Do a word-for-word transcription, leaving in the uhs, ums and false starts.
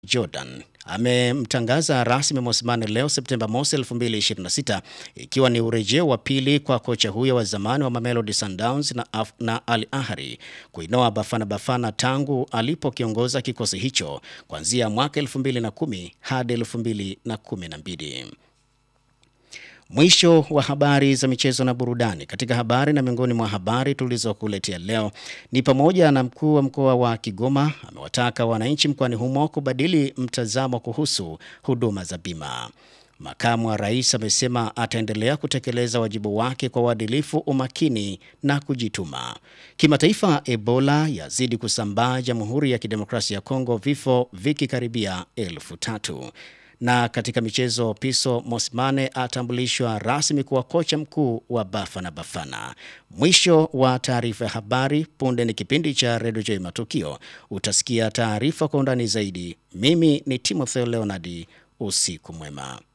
Jordan amemtangaza rasmi Mosimane leo Septemba mosi elfu mbili ishirini na sita, ikiwa ni urejeo wa pili kwa kocha huyo wa zamani wa Mamelodi Sundowns na, na Al Ahly kuinoa Bafana Bafana tangu alipokiongoza kikosi hicho kuanzia mwaka elfu mbili na kumi hadi elfu mbili na kumi na mbili. Mwisho wa habari za michezo na burudani. Katika habari na miongoni mwa habari tulizokuletea leo ni pamoja na mkuu wa mkoa wa Kigoma amewataka wananchi mkoani humo kubadili mtazamo kuhusu huduma za bima. Makamu wa rais amesema ataendelea kutekeleza wajibu wake kwa uadilifu, umakini na kujituma. Kimataifa, Ebola yazidi kusambaa Jamhuri ya Kidemokrasia ya Kongo, vifo vikikaribia elfu tatu. Na katika michezo, Piso Mosimane atambulishwa rasmi kuwa kocha mkuu wa Bafana Bafana. Mwisho wa taarifa ya habari. Punde ni kipindi cha Radio J Matukio. Utasikia taarifa kwa undani zaidi. Mimi ni Timotheo Leonardi. Usiku mwema.